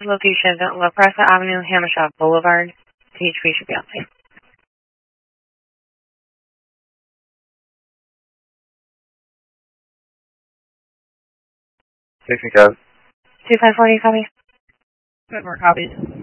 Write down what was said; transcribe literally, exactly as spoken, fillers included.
location, La Presa Avenue, Hammershaw Boulevard. P H P should be on site. Sixty code. Two five four eight, copy. Good more copies.